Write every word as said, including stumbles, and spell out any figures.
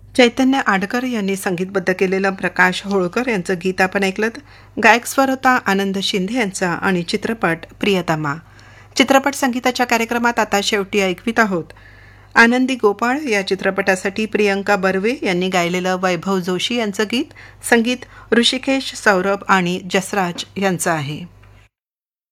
चैतन्य आडकर यांनी संगीतबद्ध केलेलं प्रकाश होळकर यांचं गीत आपण ऐकलं. गायक स्वर होता आनंद शिंदे यांचा आणि चित्रपट प्रियतमा. चित्रपट संगीताच्या कार्यक्रमात आता शेवटी ऐकवीत आहोत. आनंदी गोपाळ या चित्रपटासाठी प्रियंका बर्वे यांनी गायलेलं वैभव जोशी यांचं गीत. संगीत ऋषिकेश सौरभ आणि जसराज यांचं आहे.